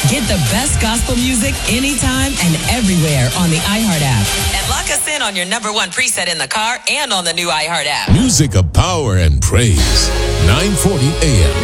Get the best gospel music anytime and everywhere on the iHeart app. And lock us in on your number one preset in the car and on the new iHeart app. Music of power and praise. 940 AM.